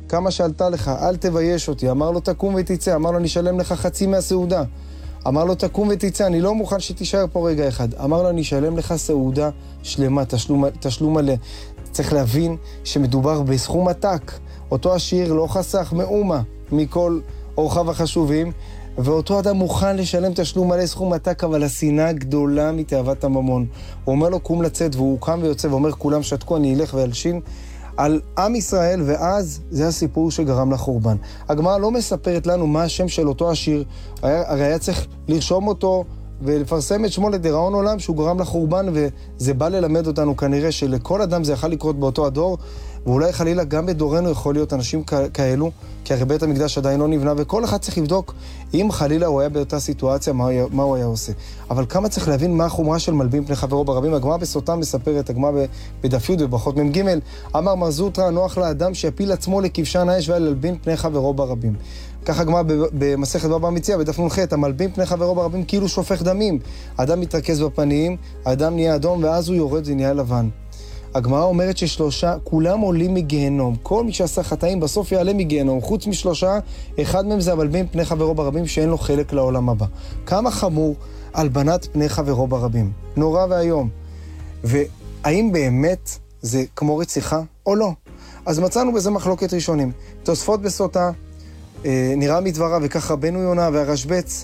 כמה שעלתה לך, אל תבייש אותי. אמר לו, תקום ותצא. אמר לו, אני אשלם לך חצי מהסעודה. אמר לו, תקום ותצא, אני לא מוכן שתישאר פה רגע אחד. אמר לו, אני אשלם לך סעודה שלמה, תשלום מלא. צריך להבין שמדובר בסכום עתק. אותו עשיר לא חסך מאומה מכל אורחיו החשובים, ואותו אדם מוכן לשלם תשלום מלא סכום עתק, אבל השנאה גדולה מתאוות הממון. הוא אומר לו, קום לצאת, והוא קם ויוצא ואומר, כולם שתקו, אני אלך ואלשין על עם ישראל, ואז זה הסיפור שגרם לחורבן. הגמרא לא מספרת לנו מה השם של אותו עשיר, הרי היה צריך לרשום אותו ולפרסם את שמו לדיראון עולם שהוא גרם לחורבן, וזה בא ללמד אותנו כנראה שלכל אדם זה יכול לקרות באותו הדור, ואולי חלילה גם בדורנו יכול להיות אנשים כאלו, כי הרי בית המקדש עדיין לא נבנה, וכל אחד צריך לבדוק אם חלילה הוא היה באותה סיטואציה, מה הוא היה עושה. אבל כמה צריך להבין מה החומרה של מלבין פני חברו ברבים. הגמרא בסוטה מספרת, הגמרא בדף י' וברכות מ"ג, אמר מר זוטרא, נוח לאדם שיפיל עצמו לכבשן האש וילבין פני חברו ברבים. ככה הגמרא במסכת בבא מציעא בדף נ"ח, המלבין פני חברו ברבים כאילו שופך דמים. האדם מתרכז בפנים, האדם נהיה אדום, ואז הוא יורד ונהיה לבן. הגמרא אומרת ששלושה, כולם עולים מגיהנום. כל מי שעשה חטאים בסוף יעלה מגיהנום. חוץ משלושה, אחד מהם זה המלבין פני חברו ברבים שאין לו חלק לעולם הבא. כמה חמור הלבנת פני חברו ברבים. נורא והיום. והאם באמת זה כמו רציחה או לא? אז מצאנו בזה מחלוקת ראשונים. תוספות בסוטה, נראה מדברה, וכך רבנו יונה והרשב"ץ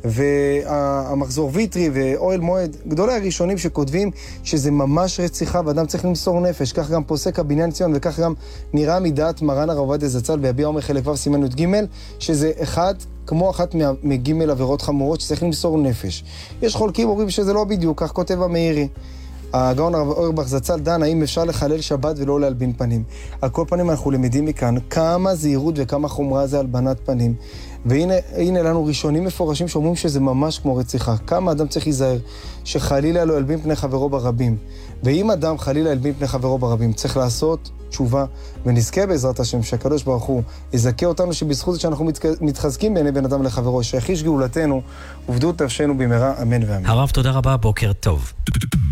והמחזור ויטרי ואוהל מועד, גדולי הראשונים שכותבים שזה ממש רציחה ואדם צריך למסור נפש. כך גם פוסק הבניין ציון, וכך גם נראה מדעת מרן הרב עובדיה זצ"ל ביביע אומר חלק ו' סימן י"ג, שזה כמו אחת מג' עבירות חמורות שצריך למסור נפש. יש חולקים אומרים שזה לא בדיוק, כך כותב המאירי. הגאון הרב אוירבך זצ"ל דן האם אפשר לחלל שבת ולא להלבין פנים. על כל פנים אנחנו למדים מכאן כמה זהירות וכמה חומרה זה הלבנת פנים. והנה לנו ראשונים מפורשים שאומרים שזה ממש כמו רציחה. כמה אדם צריך להיזהר שחלילה לא ילבין פני חברו ברבים. ואם אדם חלילה ילבין פני חברו ברבים, צריך לעשות תשובה, ונזכה בעזרת השם שהקדוש ברוך הוא יזכה אותנו שבזכות זה שאנחנו מתחזקים בעיני בן אדם לחברו, שיחיש גאולתנו ובדות נפשנו במהרה, אמן ואמן. הרב, תודה רבה, בוקר טוב.